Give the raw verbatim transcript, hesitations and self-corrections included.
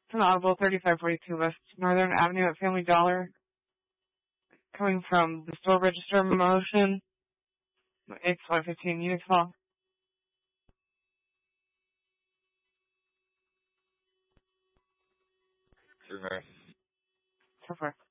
It's an audible thirty-five forty-two West Northern Avenue at Family Dollar. Coming from the store register motion. X Y fifteen units fall. Reverse. So far.